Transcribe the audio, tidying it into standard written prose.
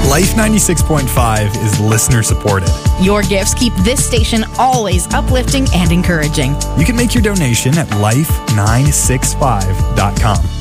Life 96.5 is listener supported. Your gifts keep this station always uplifting and encouraging. You can make your donation at life965.com.